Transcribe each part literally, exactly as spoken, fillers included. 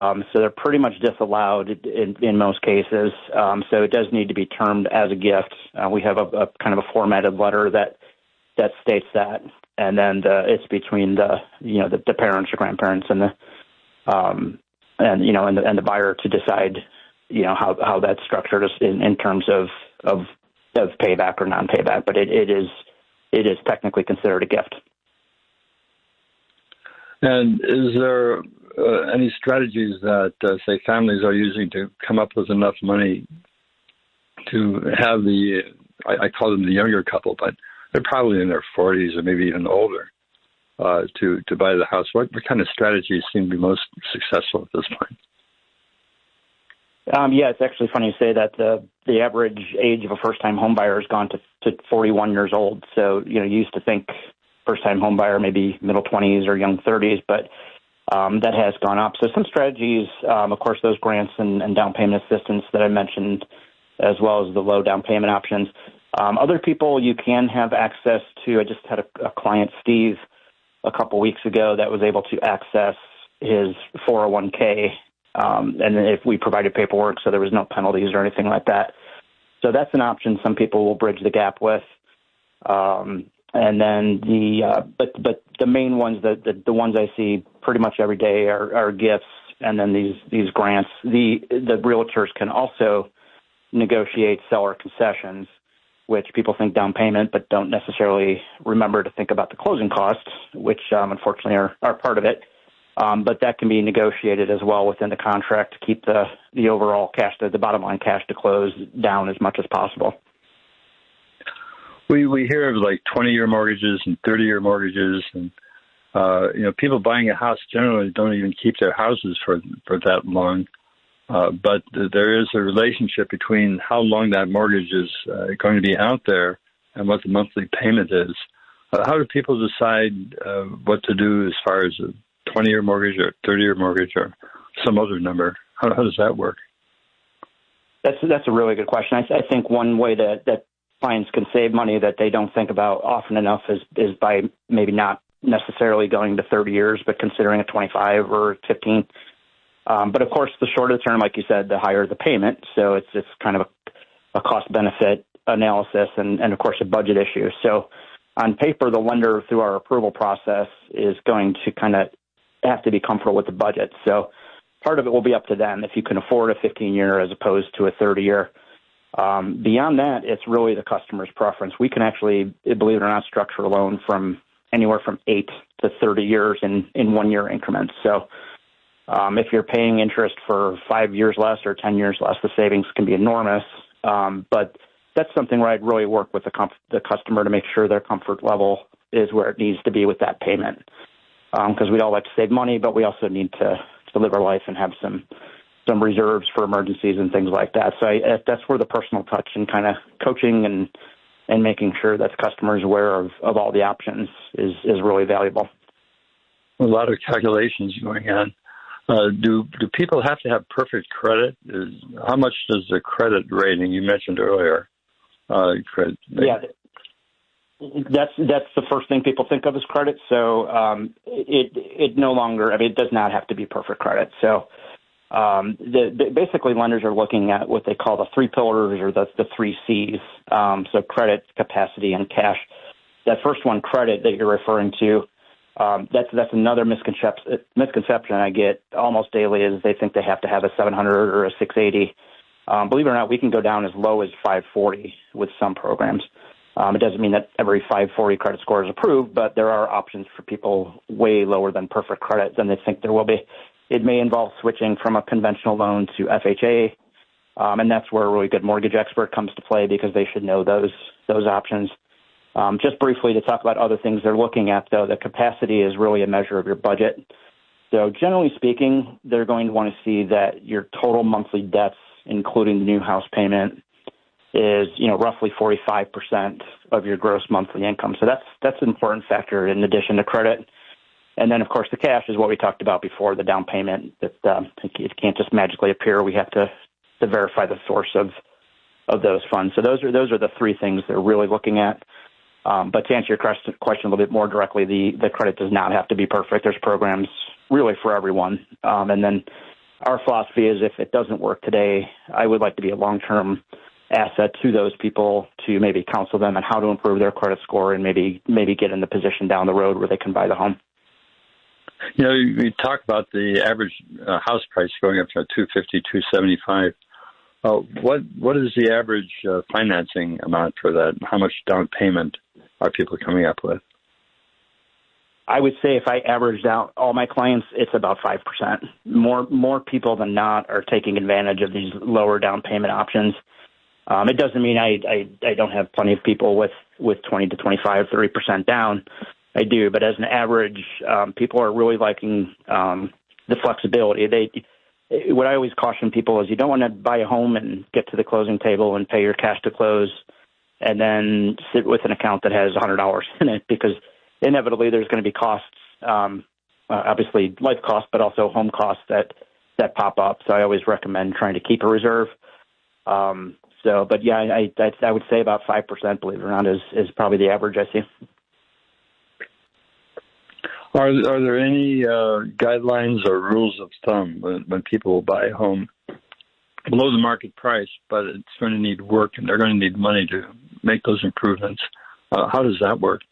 Um, so they're pretty much disallowed in, in most cases. Um, so it does need to be termed as a gift. Uh, we have a, a kind of a formatted letter that that states that, and then the, it's between the you know the, the parents or grandparents and the um, and you know and the, and the buyer to decide you know how, how that's structured in, in terms of, of of payback or non-payback. But it, it is it is technically considered a gift. And is there uh, any strategies that, uh, say, families are using to come up with enough money to have the, I, I call them the younger couple, but they're probably in their forties or maybe even older, uh, to, to buy the house? What, what kind of strategies seem to be most successful at this point? Um, yeah, it's actually funny you say that. The the average age of a first-time home buyer has gone to, to forty-one years old. So, you know, you used to think first-time home buyer, maybe middle twenties or young thirties, but um, that has gone up. So some strategies, um, of course, those grants and, and down payment assistance that I mentioned, as well as the low down payment options. Um, other people you can have access to. I just had a, a client, Steve, a couple weeks ago that was able to access his four oh one k, um, and if we provided paperwork, so there was no penalties or anything like that. So that's an option some people will bridge the gap with. Um, and then the, uh, but, but the main ones, the, the, the ones I see pretty much every day are, are gifts. And then these, these grants, the, the realtors can also negotiate seller concessions, which people think down payment, but don't necessarily remember to think about the closing costs, which um, unfortunately are, are part of it. Um, but that can be negotiated as well within the contract to keep the, the overall cash, to, the bottom line cash to close down as much as possible. We we hear of like twenty-year mortgages and thirty-year mortgages, and uh, you know, people buying a house generally don't even keep their houses for for that long. Uh, but th- there is a relationship between how long that mortgage is uh, going to be out there and what the monthly payment is. Uh, how do people decide uh, what to do as far as a twenty-year mortgage or thirty-year mortgage or some other number? How, how does that work? That's that's a really good question. I, I think one way that, that clients can save money that they don't think about often enough is, is by maybe not necessarily going to thirty years, but considering a twenty-five or fifteen. Um, but of course, the shorter the term, like you said, the higher the payment. So it's it's kind of a, a cost-benefit analysis and, and, of course, a budget issue. So on paper, the lender, through our approval process, is going to kind of have to be comfortable with the budget. So part of it will be up to them if you can afford a fifteen-year as opposed to a thirty-year. Um, beyond that, it's really the customer's preference. We can actually, believe it or not, structure a loan from anywhere from eight to thirty years in, in one-year increments. So Um, if you're paying interest for five years less or ten years less, the savings can be enormous. Um, but that's something where I'd really work with the, comf- the customer to make sure their comfort level is where it needs to be with that payment. Because um, we'd all like to save money, but we also need to, to live our life and have some some reserves for emergencies and things like that. So I, that's where the personal touch and kind of coaching and and making sure that the customer is aware of, of all the options is, is really valuable. A lot of calculations going on. Uh, do do people have to have perfect credit? Is, how much does the credit rating you mentioned earlier? Uh, credit yeah, that's that's the first thing people think of as credit. So um, it it no longer. I mean, it does not have to be perfect credit. So um, the, the, basically, lenders are looking at what they call the three pillars or the the three C's. Um, so credit, capacity, and cash. That first one, credit, that you're referring to. Um, that's that's another misconception, misconception I get almost daily is they think they have to have a seven hundred or a six eighty. Um, believe it or not, we can go down as low as five forty with some programs. Um, it doesn't mean that every five forty credit score is approved, but there are options for people way lower than perfect credit than they think there will be. It may involve switching from a conventional loan to F H A, um, and that's where a really good mortgage expert comes to play because they should know those those options. Um, just briefly to talk about other things they're looking at, though, the capacity is really a measure of your budget. So generally speaking, they're going to want to see that your total monthly debts, including the new house payment, is, you know, roughly forty-five percent of your gross monthly income. So that's that's an important factor in addition to credit. And then, of course, the cash is what we talked about before, the down payment. That um, it can't just magically appear. We have to, to verify the source of of those funds. So those are those are the three things they're really looking at. Um, but to answer your question a little bit more directly, the, the credit does not have to be perfect. There's programs really for everyone. Um, and then our philosophy is if it doesn't work today, I would like to be a long-term asset to those people to maybe counsel them on how to improve their credit score and maybe maybe get in the position down the road where they can buy the home. You know, you talk about the average uh, house price going up to two fifty, two seventy-five. Uh, what what is the average uh, financing amount for that? How much down payment are people coming up with? I would say if I averaged out all my clients, it's about five percent. More more people than not are taking advantage of these lower down payment options. Um, it doesn't mean I, I, I don't have plenty of people with, with twenty to twenty-five, thirty percent down. I do, but as an average, um, people are really liking um, the flexibility. They, what I always caution people is you don't want to buy a home and get to the closing table and pay your cash to close and then sit with an account that has one hundred dollars in it, because inevitably there's going to be costs, um, uh, obviously life costs, but also home costs that, that pop up. So I always recommend trying to keep a reserve. Um, so, but yeah, I, I, I would say about five percent, believe it or not, is, is probably the average I see. Are, are there any uh, guidelines or rules of thumb when, when people will buy a home below the market price, but it's going to need work and they're going to need money to make those improvements? Uh, how does that work?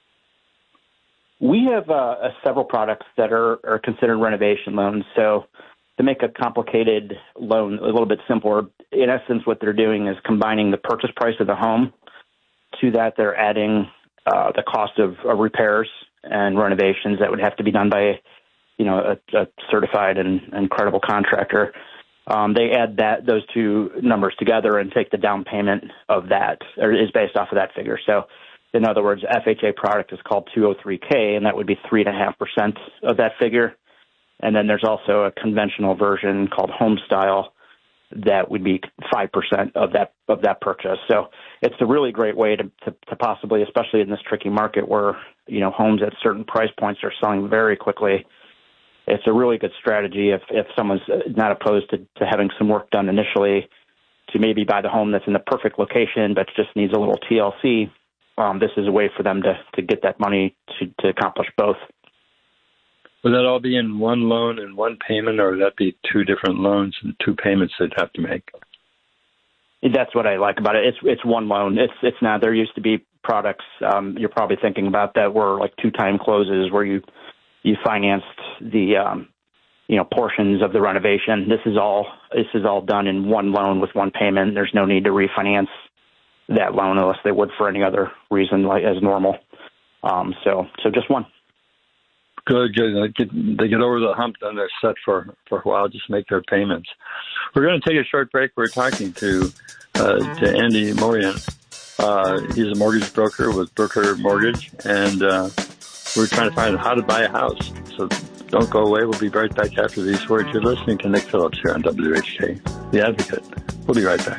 We have uh, several products that are, are considered renovation loans. So to make a complicated loan a little bit simpler, in essence, what they're doing is combining the purchase price of the home. To that, they're adding uh, the cost of, of repairs and renovations that would have to be done by, you know, a, a certified and, and credible contractor. Um, they add that those two numbers together and take the down payment of that, or is based off of that figure. So, in other words, F H A product is called two oh three K, and that would be three point five percent of that figure. And then there's also a conventional version called Home Style that would be five percent of that of that purchase. So it's a really great way to, to, to possibly, especially in this tricky market where, you know, homes at certain price points are selling very quickly. It's a really good strategy if, if someone's not opposed to, to having some work done initially to maybe buy the home that's in the perfect location but just needs a little T L C. Um, this is a way for them to, to get that money to, to accomplish both. Would that all be in one loan and one payment, or would that be two different loans and two payments they'd have to make? That's what I like about it. It's it's one loan. It's it's not. There used to be products um, you're probably thinking about that were like two-time closes where you you financed the um, you know portions of the renovation. This is all this is all done in one loan with one payment. There's no need to refinance that loan unless they would for any other reason, like as normal. Um, so so just one. Good, good. They get, they get over the hump, then they're set for, for a while, just make their payments. We're going to take a short break. We're talking to uh, to Andy Morian. Uh, he's a mortgage broker with Brooker Mortgage, and uh, we're trying to find out how to buy a house. So don't go away. We'll be right back after these words. You're listening to Nick Phillips here on W H K, The Advocate. We'll be right back.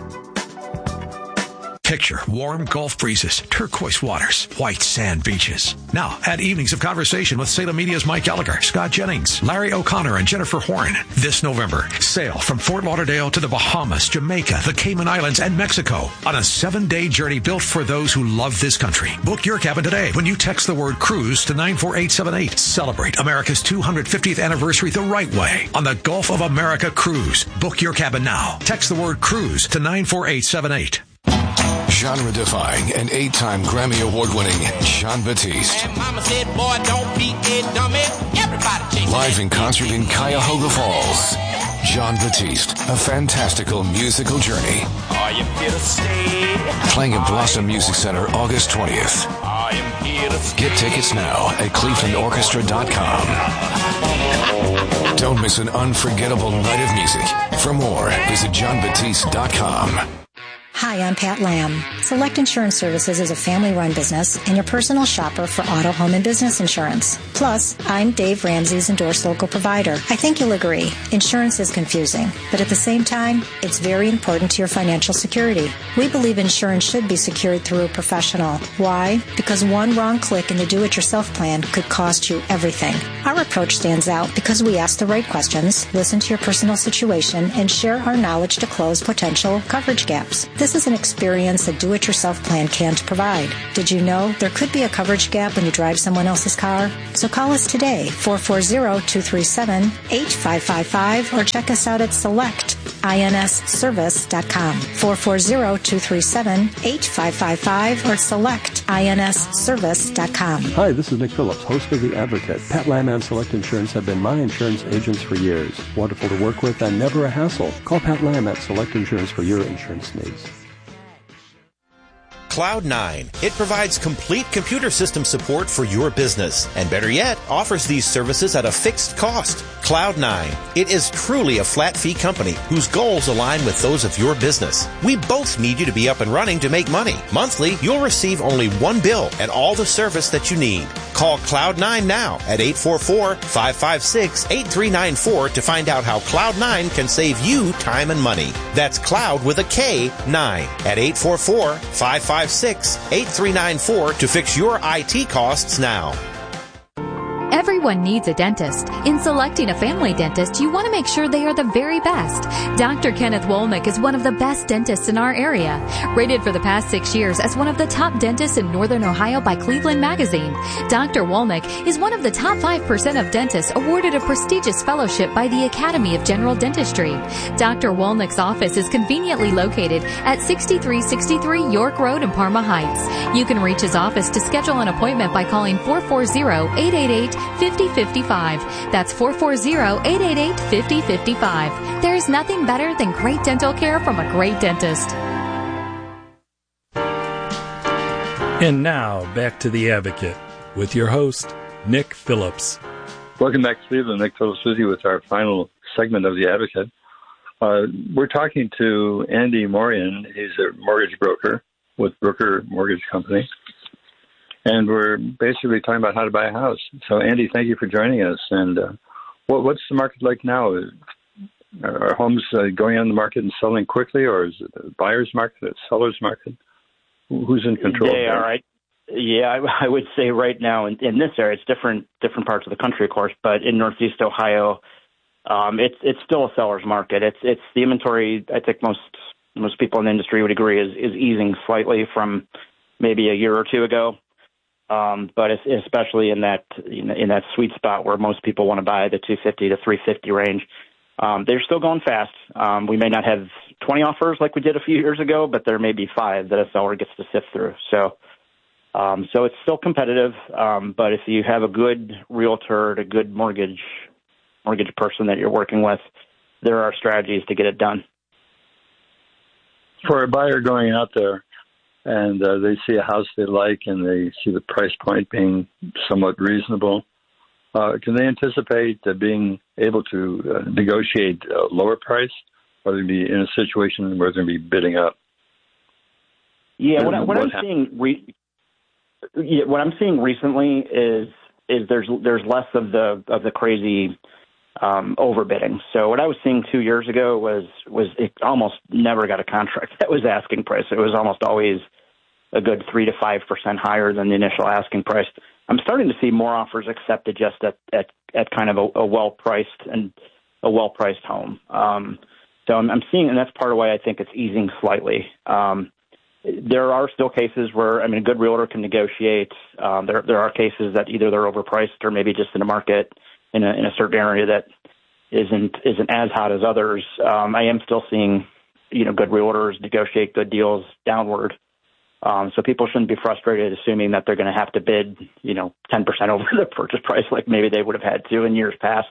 Picture warm Gulf breezes, turquoise waters, white sand beaches. Now, add evenings of conversation with Salem Media's Mike Gallagher, Scott Jennings, Larry O'Connor, and Jennifer Horn. This November, sail from Fort Lauderdale to the Bahamas, Jamaica, the Cayman Islands, and Mexico on a seven-day journey built for those who love this country. Book your cabin today when you text the word cruise to nine four eight seven eight. Celebrate America's two hundred fiftieth anniversary the right way on the Gulf of America Cruise. Book your cabin now. Text the word cruise to nine four eight seven eight. Genre-defying and eight-time Grammy Award-winning Jon Batiste. And Mama said, boy, don't be a dummy. Everybody live in concert in Cuyahoga Falls. Jon Batiste, a fantastical musical journey. Are you here to stay? Playing at Blossom Music Center August twentieth. I am here to stay. Get tickets now at cleveland orchestra dot com. Don't miss an unforgettable night of music. For more, visit jon batiste dot com. Hi, I'm Pat Lamb. Select Insurance Services is a family-run business and your personal shopper for auto, home, and business insurance. Plus, I'm Dave Ramsey's endorsed local provider. I think you'll agree, insurance is confusing, but at the same time, it's very important to your financial security. We believe insurance should be secured through a professional. Why? Because one wrong click in the do-it-yourself plan could cost you everything. Our approach stands out because we ask the right questions, listen to your personal situation, and share our knowledge to close potential coverage gaps. This This is an experience a do-it-yourself plan can't provide. Did you know there could be a coverage gap when you drive someone else's car? So call us today, four four zero, two three seven, eight five five five, or check us out at select ins service dot com, four four zero, two three seven, eight five five five, or select ins service dot com. Hi, this is Nick Phillips, host of The Advocate. Pat Lamb and Select Insurance have been my insurance agents for years. Wonderful to work with and never a hassle. Call Pat Lamb at Select Insurance for your insurance needs. Cloud nine. It provides complete computer system support for your business, and better yet, offers these services at a fixed cost. Cloud nine. It is truly a flat fee company whose goals align with those of your business. We both need you to be up and running to make money. Monthly, you'll receive only one bill and all the service that you need. Call Cloud nine now at eight four four, five five six, eight three nine four to find out how Cloud nine can save you time and money. That's Cloud with a K, nine, at eight four four, five five six, eight three nine four to fix your I T costs now. Everyone needs a dentist. In selecting a family dentist, you want to make sure they are the very best. Doctor Kenneth Wolnick is one of the best dentists in our area. Rated for the past six years as one of the top dentists in Northern Ohio by Cleveland Magazine, Doctor Wolnick is one of the top five percent of dentists awarded a prestigious fellowship by the Academy of General Dentistry. Doctor Wolnick's office is conveniently located at sixty-three sixty-three York Road in Parma Heights. You can reach his office to schedule an appointment by calling four four zero, eight eight eight, five zero five five. That's four four zero, eight eight eight, five zero five five. There's nothing better than great dental care from a great dentist. And now, back to The Advocate with your host, Nick Phillips. Welcome back to Cleveland. Nick Phillips with you with our final segment of The Advocate. Uh, we're talking to Andy Morian. He's a mortgage broker with Brooker Mortgage Company. And we're basically talking about how to buy a house. So, Andy, thank you for joining us. And uh, what, what's the market like now? Are homes uh, going on the market and selling quickly, or is it a buyer's market, a seller's market? Who's in control? They are, right. Yeah, I, I would say right now in, in this area, it's different different parts of the country, of course, but in Northeast Ohio, um, it's it's still a seller's market. It's it's the inventory. I think most most people in the industry would agree is is easing slightly from maybe a year or two ago. Um, but it's, especially in that in that sweet spot where most people want to buy the two fifty to three fifty range, um, they're still going fast. Um, we may not have twenty offers like we did a few years ago, but there may be five that a seller gets to sift through. So, um, so it's still competitive. Um, but if you have a good realtor, a good mortgage mortgage person that you're working with, there are strategies to get it done. For a buyer going out there, and uh, they see a house they like and they see the price point being somewhat reasonable, uh, can they anticipate uh, being able to uh, negotiate a lower price, or they be in a situation where they're going to be bidding up? Yeah, what, I, what, what I'm happens? seeing, re- yeah, what I'm seeing recently is is there's there's less of the of the crazy um, overbidding. So what I was seeing two years ago was was it almost never got a contract that was asking price. It was almost always a good three to five percent higher than the initial asking price. I'm starting to see more offers accepted just at at, at kind of a, a well priced and a well priced home. Um, so I'm, I'm seeing, and that's part of why I think it's easing slightly. Um, there are still cases where I mean a good realtor can negotiate. Um, there there are cases that either they're overpriced or maybe just in a market in a in a certain area that isn't isn't as hot as others. Um, I am still seeing you know good realtors negotiate good deals downward. Um, so people shouldn't be frustrated assuming that they're going to have to bid, you know, ten percent over the purchase price like maybe they would have had to in years past.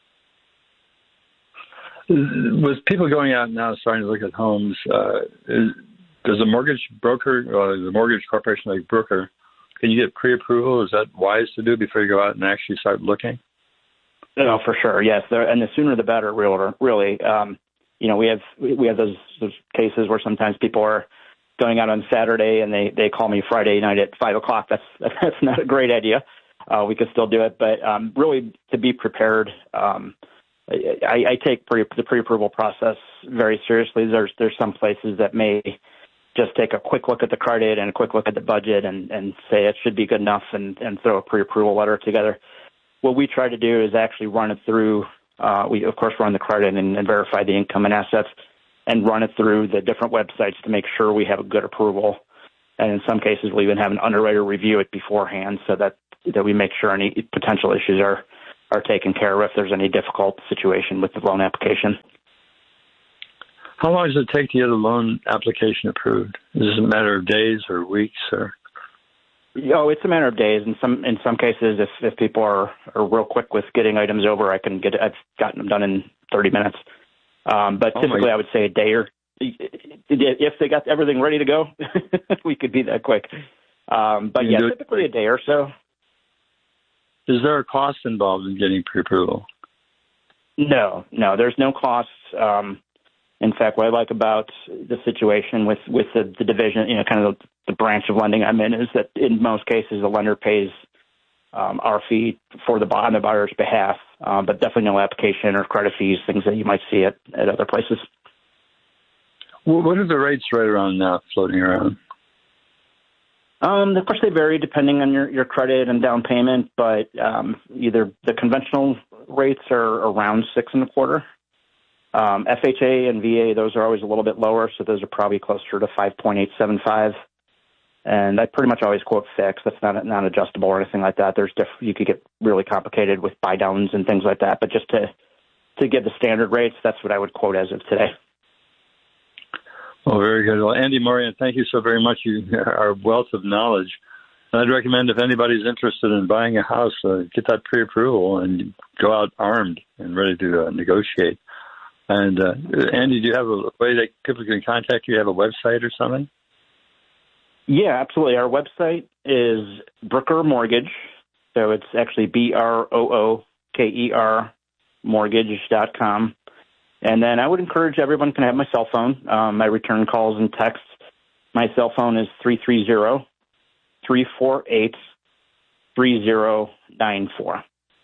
With people going out now starting to look at homes, uh, is, does a mortgage broker or the mortgage corporation like Brooker, can you get pre-approval? Is that wise to do before you go out and actually start looking? No, for sure, yes. There, and the sooner the better, realtor, really. Um, you know, we have we have those, those cases where sometimes people are going out on Saturday and they, they call me Friday night at five o'clock. That's that's not a great idea. Uh, we could still do it, but um, really to be prepared, um, I, I take pre, the pre-approval process very seriously. There's there's some places that may just take a quick look at the credit and a quick look at the budget and, and say it should be good enough and, and throw a pre-approval letter together. What we try to do is actually run it through. Uh, we, of course, run the credit and, and verify the income and assets. and run it through the different websites to make sure we have a good approval. And in some cases, we'll even have an underwriter review it beforehand so that, that we make sure any potential issues are, are taken care of if there's any difficult situation with the loan application. How long does it take to get a loan application approved? Is this a matter of days or weeks? Or Oh, it's a matter of days. In some in some cases, if, if people are, are real quick with getting items over, I can get I've gotten them done in thirty minutes. Um, but oh typically, I would say a day or if they got everything ready to go, we could be that quick. Um, but yeah, typically a day or so. Is there a cost involved in getting pre-approval? No, no, there's no costs. Um, in fact, what I like about the situation with, with the, the division, you know, kind of the, the branch of lending I'm in, is that in most cases the lender pays um, our fee for the on the buyer's behalf, um, but definitely no application or credit fees, things that you might see at, at other places. Well, what are the rates right around now floating around? Um, of course, they vary depending on your, your credit and down payment, but um, either the conventional rates are around six and a quarter. Um, F H A and V A, those are always a little bit lower, so those are probably closer to five point eight seven five. And I pretty much always quote fixed. That's not not adjustable or anything like that. There's diff- you could get really complicated with buy downs and things like that, but just to to give the standard rates, that's what I would quote as of today. Well, very good. Well, Andy Morian, thank you so very much. You are a wealth of knowledge. And I'd recommend if anybody's interested in buying a house, uh, get that pre-approval and go out armed and ready to uh, negotiate. And, uh, Andy, do you have a way that people can contact you? You have a website or something? Yeah, absolutely. Our website is Brooker Mortgage. So it's actually B R O O K E R mortgage dot com. And then I would encourage everyone can have my cell phone. Um, I return calls and texts. My cell phone is three three zero, three four eight, three zero nine four.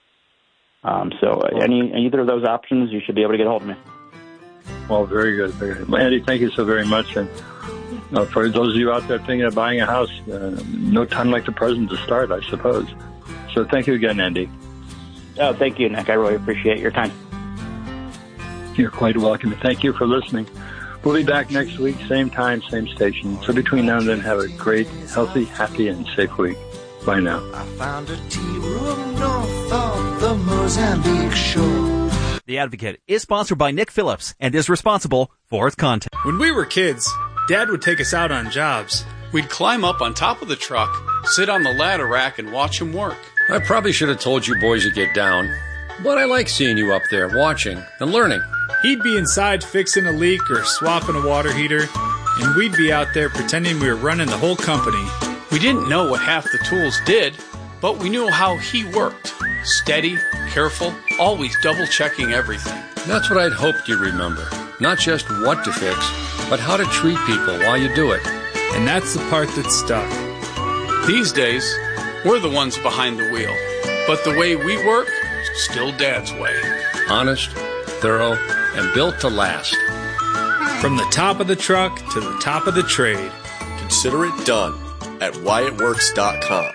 Um, so any either of those options, you should be able to get a hold of me. Well, very good. Very good. Well, Andy, thank you so very much. And uh, for those of you out there thinking of buying a house, uh, no time like the present to start, I suppose. So thank you again, Andy. Oh, thank you, Nick. I really appreciate your time. You're quite welcome. Thank you for listening. We'll be back next week, same time, same station. So between now and then, have a great, healthy, happy, and safe week. Bye now. I found a tea room north of the Mozambique shore. The Advocate is sponsored by Nick Phillips and is responsible for its content. When we were kids, Dad would take us out on jobs. We'd climb up on top of the truck, sit on the ladder rack, and watch him work. I probably should have told you boys to get down, but I like seeing you up there watching and learning. He'd be inside fixing a leak or swapping a water heater, and we'd be out there pretending we were running the whole company. We didn't know what half the tools did, but we knew how he worked. Steady, careful, always double-checking everything. That's what I'd hoped you'd remember. Not just what to fix, but how to treat people while you do it. And that's the part that stuck. These days, we're the ones behind the wheel. But the way we work, still Dad's way. Honest, thorough, and built to last. From the top of the truck to the top of the trade. Consider it done at Wyatt Works dot com.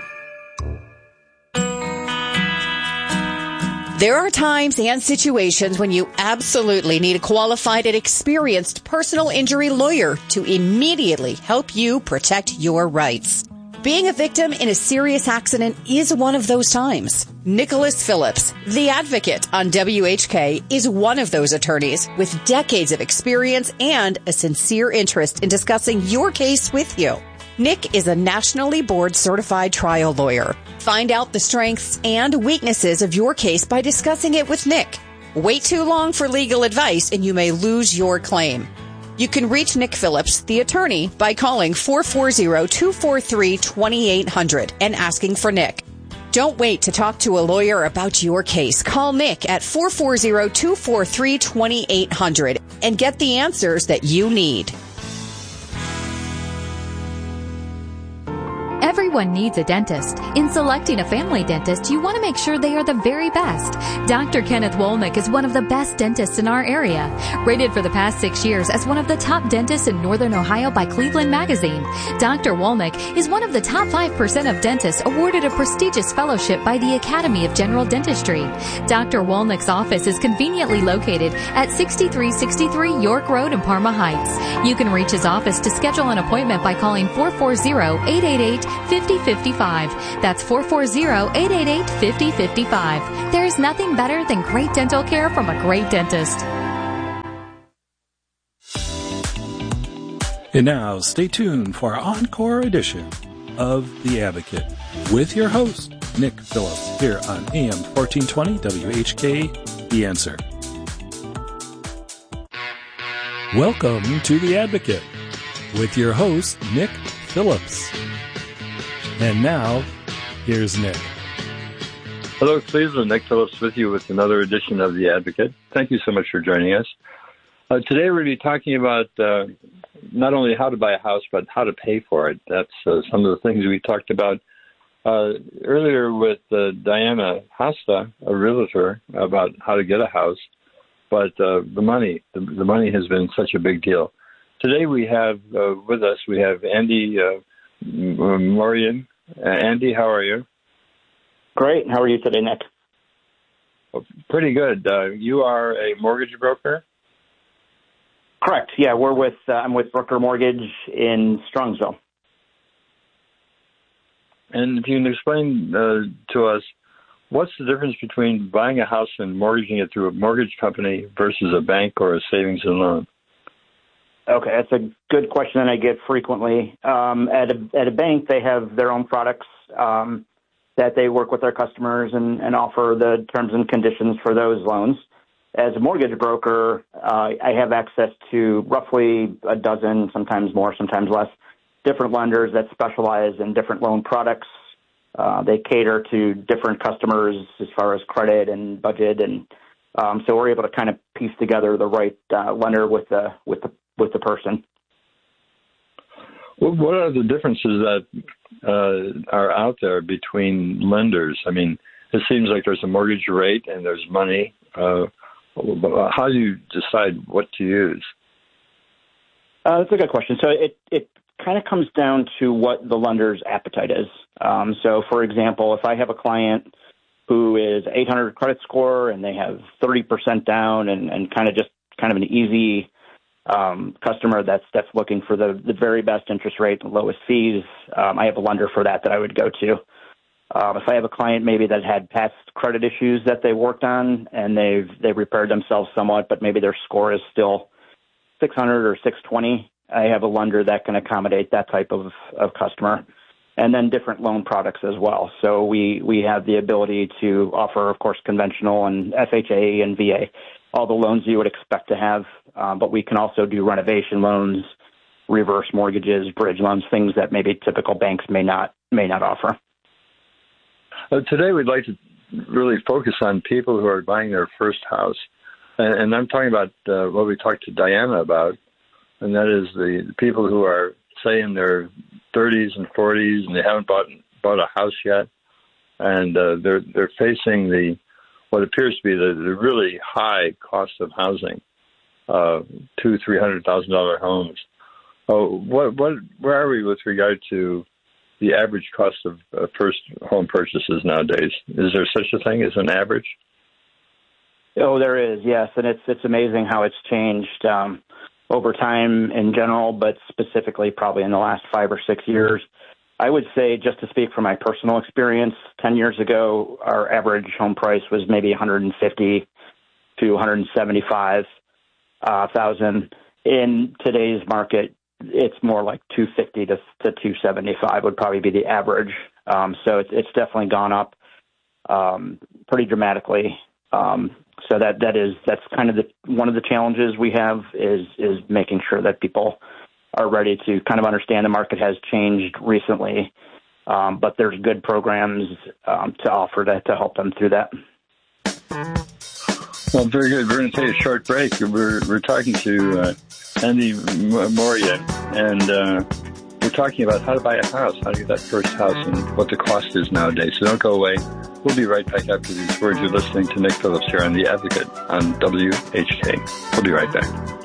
There are times and situations when you absolutely need a qualified and experienced personal injury lawyer to immediately help you protect your rights. Being a victim in a serious accident is one of those times. Nicholas Phillips, the Advocate on W H K, is one of those attorneys with decades of experience and a sincere interest in discussing your case with you. Nick is a nationally board certified trial lawyer. Find out the strengths and weaknesses of your case by discussing it with Nick. Wait too long for legal advice and you may lose your claim. You can reach Nick Phillips, the attorney, by calling four four zero, two four three, two eight zero zero and asking for Nick. Don't wait to talk to a lawyer about your case. Call Nick at four four zero, two four three, two eight zero zero and get the answers that you need. Everyone Everyone needs a dentist. In selecting a family dentist, you want to make sure they are the very best. Doctor Kenneth Wolnick is one of the best dentists in our area. Rated for the past six years as one of the top dentists in Northern Ohio by Cleveland Magazine, Doctor Wolnick is one of the top five percent of dentists awarded a prestigious fellowship by the Academy of General Dentistry. Doctor Wolnick's office is conveniently located at sixty-three sixty-three York Road in Parma Heights. You can reach his office to schedule an appointment by calling four four zero, eight eight eight, five zero five five. That's four four zero, eight eight eight, five zero five five. There's nothing better than great dental care from a great dentist. And now, stay tuned for our encore edition of The Advocate with your host, Nick Phillips, here on A M fourteen twenty W H K, The Answer. Welcome to The Advocate with your host, Nick Phillips. And now, here's Nick. Hello, Cleveland. Nick Phillips with you with another edition of The Advocate. Thank you so much for joining us. Uh, today we're going to be talking about uh, not only how to buy a house, but how to pay for it. That's uh, some of the things we talked about uh, earlier with uh, Diana Hasta, a realtor, about how to get a house. But uh, the money, the, the money has been such a big deal. Today we have uh, with us, we have Andy uh, Morian. Uh, Andy, how are you? Great. How are you today, Nick? Well, pretty good. Uh, you are a mortgage broker? Correct. Yeah, we're with uh, I'm with Brooker Mortgage in Strongsville. And if you can explain uh, to us, what's the difference between buying a house and mortgaging it through a mortgage company versus a bank or a savings and loan? Okay, that's a good question that I get frequently. Um, at a at a bank, they have their own products um, that they work with their customers and, and offer the terms and conditions for those loans. As a mortgage broker, uh, I have access to roughly a dozen, sometimes more, sometimes less, different lenders that specialize in different loan products. Uh, they cater to different customers as far as credit and budget, and um, so we're able to kind of piece together the right uh, lender with the with the with the person. Well, what are the differences that uh, are out there between lenders? I mean, it seems like there's a mortgage rate and there's money. Uh, how do you decide what to use? Uh, that's a good question. So it it kind of comes down to what the lender's appetite is. Um, so, for example, if I have a client who is eight hundred credit score and they have thirty percent down and, and kind of just kind of an easy um, customer that's that's looking for the, the very best interest rate and lowest fees, um, I have a lender for that that I would go to. Um, if I have a client maybe that had past credit issues that they worked on and they've they've repaired themselves somewhat, but maybe their score is still six hundred or six twenty, I have a lender that can accommodate that type of, of customer. And then different loan products as well. So we, we have the ability to offer, of course, conventional and F H A and V A, all the loans you would expect to have. Um, but we can also do renovation loans, reverse mortgages, bridge loans, things that maybe typical banks may not may not offer. Uh, today we'd like to really focus on people who are buying their first house. And, and I'm talking about uh, what we talked to Diana about, and that is the people who are, say, in their thirties and forties, and they haven't bought bought a house yet, and uh, they're they're facing the what appears to be the, the really high cost of housing, uh, two three hundred thousand dollar homes. Oh, what what where are we with regard to the average cost of uh, first home purchases nowadays? Is there such a thing as an average? Oh, there is, yes, and it's it's amazing how it's changed. Um, over time in general, but specifically probably in the last five or six years. I would say, just to speak from my personal experience, ten years ago, our average home price was maybe one hundred fifty to one hundred seventy-five thousand. In today's market, it's more like two fifty to, to two seventy-five would probably be the average. Um, so it's, it's definitely gone up um, pretty dramatically. Um, So that, that is that's kind of the one of the challenges we have is is making sure that people are ready to kind of understand the market has changed recently, um, but there's good programs um, to offer to, to help them through that. Well, very good. We're going to take a short break. We're we're talking to uh, Andy Morian, and uh, we're talking about how to buy a house, how to get that first house, and what the cost is nowadays. So don't go away. We'll be right back after these words. You're listening to Nick Phillips here on The Advocate on W H K. We'll be right back.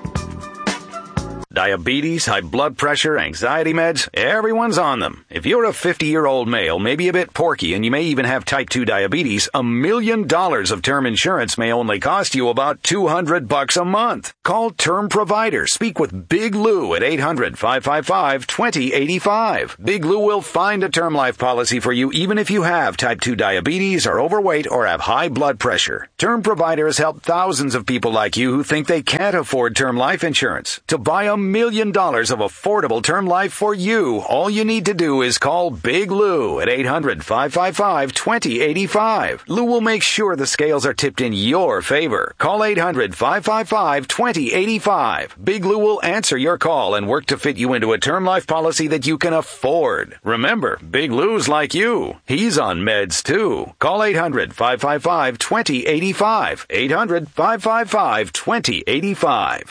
Diabetes, high blood pressure, anxiety meds, everyone's on them. If you're a fifty-year-old male, maybe a bit porky, and you may even have type two diabetes, a million dollars of term insurance may only cost you about two hundred bucks a month. Call Term Provider. Speak with Big Lou at eight hundred, five five five, two zero eight five. Big Lou will find a term life policy for you even if you have type two diabetes, are overweight, or have high blood pressure. Term Provider has helped thousands of people like you who think they can't afford term life insurance. To buy a million dollars of affordable term life for you, all you need to do is call Big Lou at eight hundred, five five five, two zero eight five. Lou will make sure the scales are tipped in your favor. Call eight hundred, five five five, two zero eight five. Big Lou will answer your call and work to fit you into a term life policy that you can afford. Remember, Big Lou's like you. He's on meds too. Call eight hundred, five five five, two zero eight five. eight hundred, five five five, two zero eight five.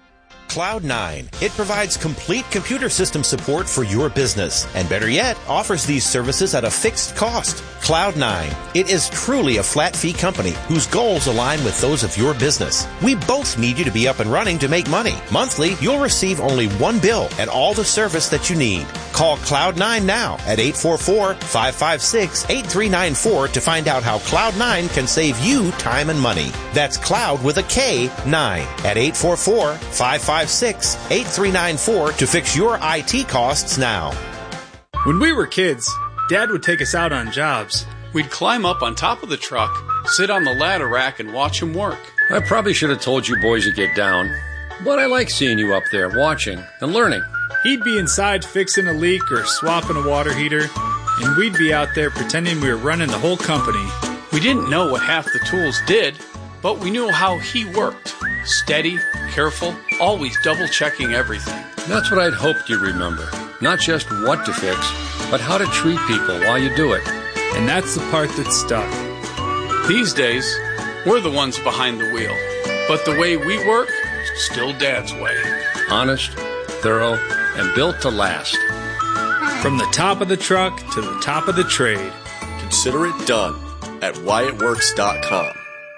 Cloud nine. It provides complete computer system support for your business, and better yet, offers these services at a fixed cost. Cloud nine. It is truly a flat fee company whose goals align with those of your business. We both need you to be up and running to make money. Monthly, you'll receive only one bill and all the service that you need. Call Cloud nine now at eight four four, five five six, eight three nine four to find out how Cloud nine can save you time and money. That's Cloud with a K, nine at eight four four, five five six, eight three nine four to fix your I T costs now. When we were kids, Dad would take us out on jobs. We'd climb up on top of the truck, sit on the ladder rack, and watch him work. I probably should have told you boys to get down, but I like seeing you up there watching and learning. He'd be inside fixing a leak or swapping a water heater, and we'd be out there pretending we were running the whole company. We didn't know what half the tools did, but we knew how he worked. Steady, careful, always double-checking everything. That's what I'd hoped you'd remember. Not just what to fix, but how to treat people while you do it. And that's the part that stuck. These days, we're the ones behind the wheel. But the way we work, still Dad's way. Honest, thorough, and built to last. From the top of the truck to the top of the trade. Consider it done at Wyatt Works dot com.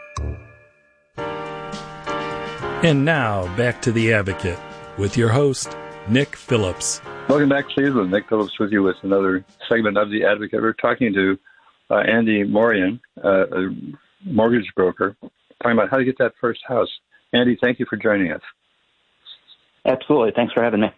And now, back to The Advocate with your host, Nick Phillips. Welcome back, Cleveland. Nick Phillips with you with another segment of The Advocate. We're talking to uh, Andy Morian, uh, a mortgage broker, talking about how to get that first house. Andy, thank you for joining us. Absolutely. Thanks for having me.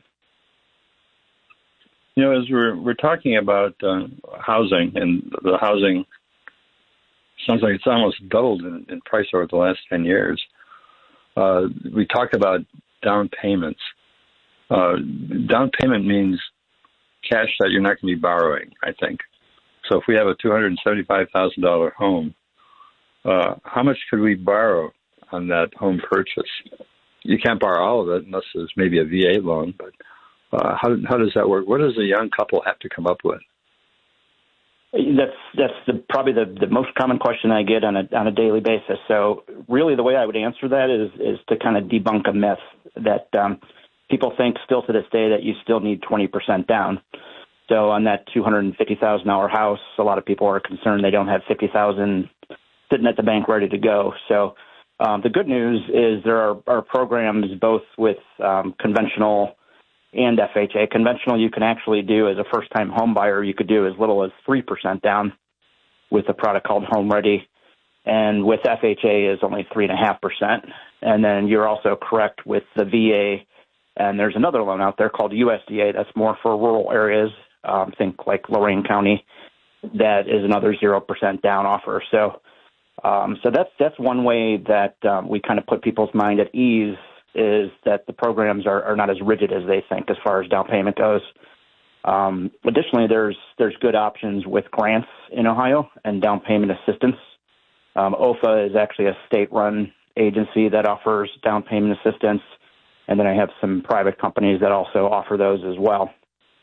You know, as we're we're talking about uh, housing, and the housing sounds like it's almost doubled in, in price over the last ten years. Uh, we talked about down payments. Uh, down payment means cash that you're not going to be borrowing, I think. So if we have a two hundred seventy-five thousand dollars home, uh, how much could we borrow on that home purchase? You can't borrow all of it unless there's maybe a V A loan, but uh, how, how does that work? What does a young couple have to come up with? That's that's the, probably the, the most common question I get on a on a daily basis. So really, the way I would answer that is is to kind of debunk a myth that um, people think still to this day that you still need twenty percent down. So on that two hundred fifty thousand dollars house, a lot of people are concerned they don't have fifty thousand dollars sitting at the bank ready to go. So um, the good news is there are, are programs both with um, conventional and F H A. Conventional you can actually do as a first-time home buyer. You could do as little as three percent down with a product called Home Ready. And with F H A is only three point five percent. And then you're also correct with the V A. And there's another loan out there called U S D A that's more for rural areas. Um, think like Lorain County. That is another zero percent down offer. So um, so that's, that's one way that um, we kind of put people's mind at ease, is that the programs are, are not as rigid as they think as far as down payment goes. Um, additionally, there's there's good options with grants in Ohio and down payment assistance. Um, O F A is actually a state-run agency that offers down payment assistance, and then I have some private companies that also offer those as well.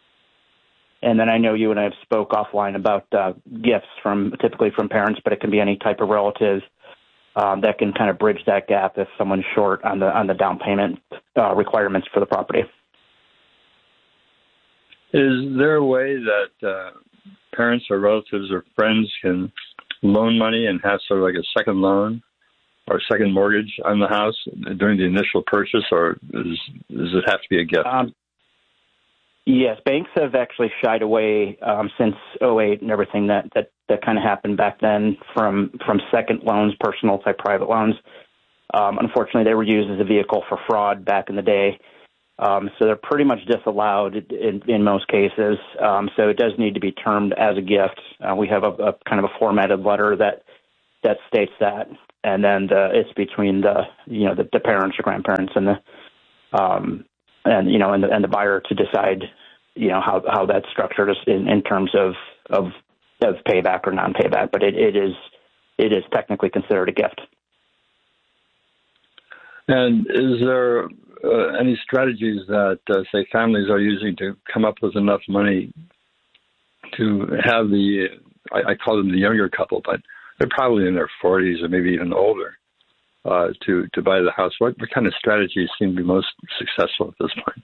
And then I know you and I have spoke offline about uh, gifts from typically from parents, but it can be any type of relative. Um, that can kind of bridge that gap if someone's short on the on the down payment uh, requirements for the property. Is there a way that uh, parents or relatives or friends can loan money and have sort of like a second loan or second mortgage on the house during the initial purchase, or is, does it have to be a gift? Um, yes, banks have actually shied away um, since oh eight and everything that, that, that kind of happened back then from, from second loans, personal type private loans. Um, unfortunately, they were used as a vehicle for fraud back in the day. Um, so they're pretty much disallowed in, in most cases. Um, so it does need to be termed as a gift. Uh, we have a, a kind of a formatted letter that that states that, and then the, it's between the you know the, the parents or grandparents and the um, and you know and the, and the buyer to decide you know how, how that's structured in, in terms of, of of payback or non-payback. But it, it is it is technically considered a gift. And is there uh, any strategies that, uh, say, families are using to come up with enough money to have the, I, I call them the younger couple, but they're probably in their forties or maybe even older, uh, to, to buy the house? What, what kind of strategies seem to be most successful at this point?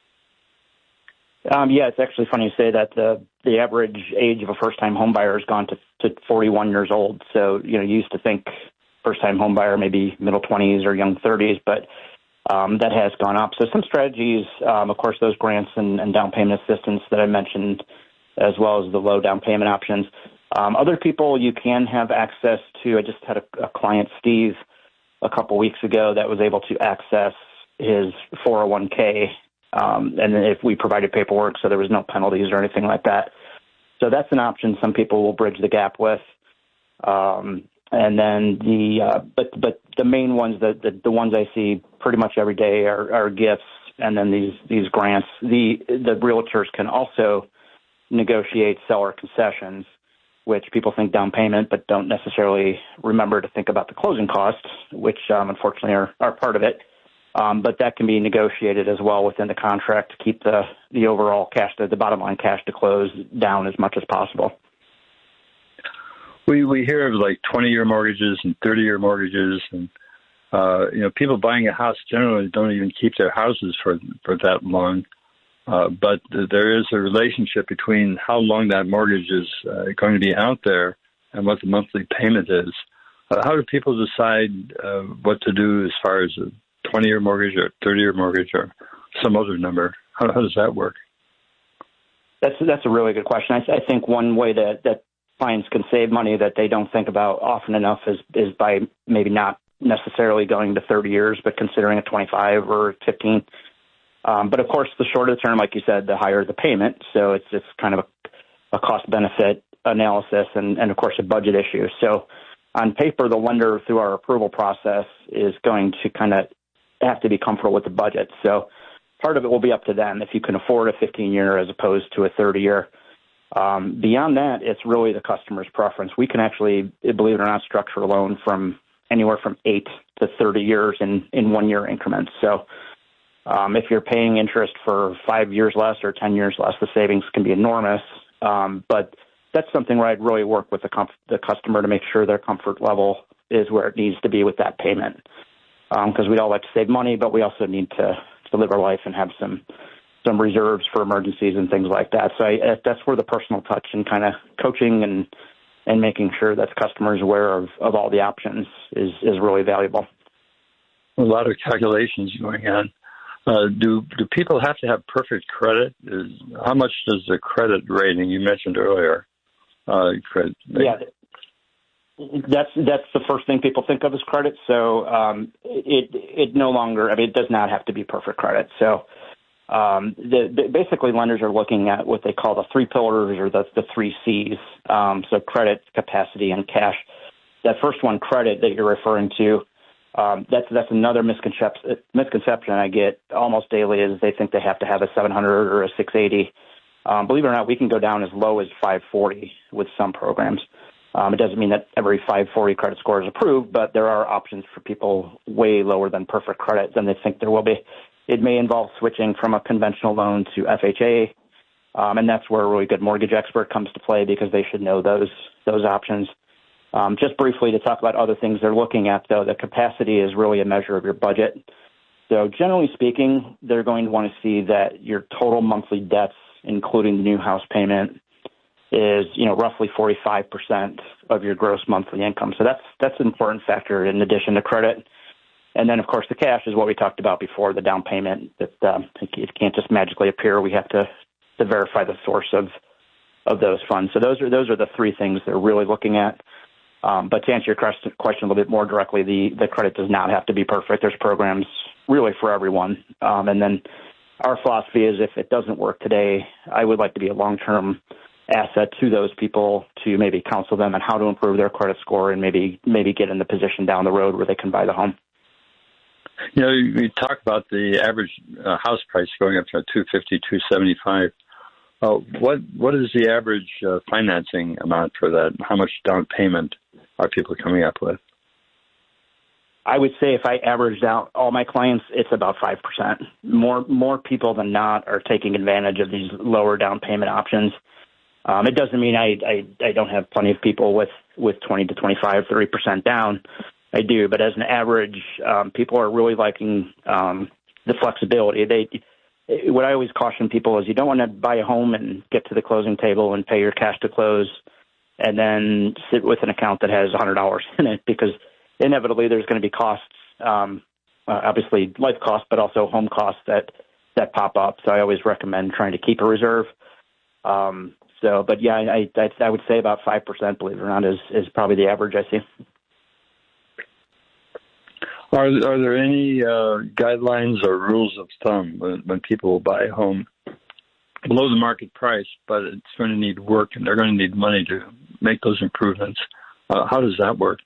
Um, yeah, it's actually funny you say that. The the average age of a first-time home buyer has gone to, to forty-one years old. So, you know, you used to think first-time home buyer, maybe middle twenties or young thirties, but um, that has gone up. So some strategies, um, of course, those grants and, and down payment assistance that I mentioned, as well as the low down payment options. Um, other people you can have access to. I just had a, a client, Steve, a couple weeks ago that was able to access his four oh one k, um, and if we provided paperwork, so there was no penalties or anything like that. So that's an option some people will bridge the gap with. Um, And then the, uh, but but the main ones, the, the the ones I see pretty much every day are, are gifts, and then these these grants. The the realtors can also negotiate seller concessions, which people think down payment, but don't necessarily remember to think about the closing costs, which um, unfortunately are, are part of it. Um, but that can be negotiated as well within the contract to keep the the overall cash, to, the bottom line cash to close down as much as possible. We we hear of like twenty-year mortgages and thirty-year mortgages, and uh, you know, people buying a house generally don't even keep their houses for for that long. Uh, but there is a relationship between how long that mortgage is uh, going to be out there and what the monthly payment is. Uh, how do people decide uh, what to do as far as a twenty-year mortgage or thirty-year mortgage or some other number? How, how does that work? That's that's a really good question. I, I think one way that that clients can save money that they don't think about often enough is, is by maybe not necessarily going to thirty years, but considering a twenty-five or fifteen. Um, but of course, the shorter the term, like you said, the higher the payment. So it's it's kind of a, a cost-benefit analysis and, and, of course, a budget issue. So on paper, the lender, through our approval process, is going to kind of have to be comfortable with the budget. So part of it will be up to them if you can afford a fifteen-year as opposed to a thirty-year. Um, beyond that, it's really the customer's preference. We can actually, believe it or not, structure a loan from anywhere from eight to thirty years in, in one-year increments. So um, if you're paying interest for five years less or ten years less, the savings can be enormous. Um, but that's something where I'd really work with the, comf- the customer to make sure their comfort level is where it needs to be with that payment. Because um, we'd all like to save money, but we also need to, to live our life and have some some reserves for emergencies and things like that. So I, that's where the personal touch and kind of coaching and and making sure that the customer is aware of, of all the options is, is really valuable. A lot of calculations going on. Uh, do do people have to have perfect credit? Is, how much does the credit rating you mentioned earlier? Uh, credit yeah, that's that's the first thing people think of is credit. So um, it it no longer. I mean, it does not have to be perfect credit. So. Um, the, the, basically, lenders are looking at what they call the three pillars or the, the three C's, um, so credit, capacity, and cash. That first one, credit, that you're referring to, um, that's that's another misconception, misconception I get almost daily is they think they have to have a seven hundred or a six eighty. Um, believe it or not, we can go down as low as five forty with some programs. Um, it doesn't mean that every five forty credit score is approved, but there are options for people way lower than perfect credit than they think there will be. It may involve switching from a conventional loan to F H A, um, and that's where a really good mortgage expert comes to play because they should know those those options. Um, just briefly to talk about other things they're looking at, though, the capacity is really a measure of your budget. So generally speaking, they're going to want to see that your total monthly debts including the new house payment, is, you know, roughly forty-five percent of your gross monthly income. So that's that's an important factor in addition to credit. And then, of course, the cash is what we talked about before, the down payment. That um, it can't just magically appear. We have to, to verify the source of of those funds. So those are those are the three things they're really looking at. Um, but to answer your question a little bit more directly, the, the credit does not have to be perfect. There's programs really for everyone. Um, and then our philosophy is if it doesn't work today, I would like to be a long-term asset to those people to maybe counsel them on how to improve their credit score and maybe maybe get in the position down the road where they can buy the home. You know, you talk about the average uh, house price going up to two fifty, two seventy-five. Uh, what what is the average uh, financing amount for that? How much down payment are people coming up with? I would say if I averaged out all my clients, it's about five percent. More more people than not are taking advantage of these lower down payment options. Um, it doesn't mean I, I, I don't have plenty of people with, with twenty to twenty-five, thirty percent down. I do, but as an average, um, people are really liking um, the flexibility. They, what I always caution people is you don't want to buy a home and get to the closing table and pay your cash to close and then sit with an account that has one hundred dollars in it, because inevitably there's going to be costs, um, uh, obviously life costs, but also home costs that, that pop up. So I always recommend trying to keep a reserve. Um, So, but yeah, I, I, I would say about five percent, believe it or not, is, is probably the average I see. Are, are there any uh, guidelines or rules of thumb when, when people will buy a home below the market price, but it's going to need work and they're going to need money to make those improvements? Uh, how does that work?